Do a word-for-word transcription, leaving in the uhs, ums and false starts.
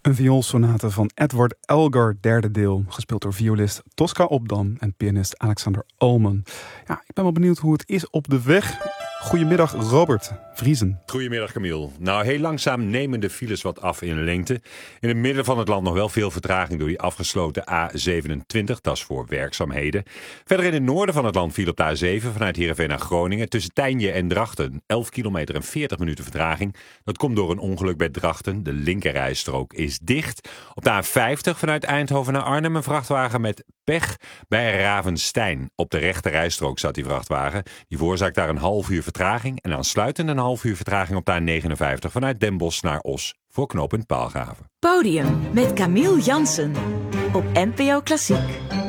Een vioolsonate van Edward Elgar, derde deel, gespeeld door violist Tosca Obdam en pianist Alexander Ulman. Ja, ik ben wel benieuwd hoe het is op de weg. Goedemiddag Robert Vriesen. Goedemiddag Camille. Nou, heel langzaam nemen de files wat af in lengte. In het midden van het land nog wel veel vertraging door die afgesloten A zevenentwintig. Dat is voor werkzaamheden. Verder in het noorden van het land viel op de A zeven vanuit Heerenveen naar Groningen. Tussen Tijnje en Drachten. elf kilometer en veertig minuten vertraging. Dat komt door een ongeluk bij Drachten. De linkerrijstrook is dicht. Op de A vijftig vanuit Eindhoven naar Arnhem een vrachtwagen met pech bij Ravenstein. Op de rechterrijstrook zat die vrachtwagen. Die veroorzaakt daar een half uur vertraging. En aansluitend een half uur vertraging op de A negenenvijftig vanuit Den Bosch naar Os voor knooppunt Paalgraven. Podium met Camille Jansen op N P O Klassiek.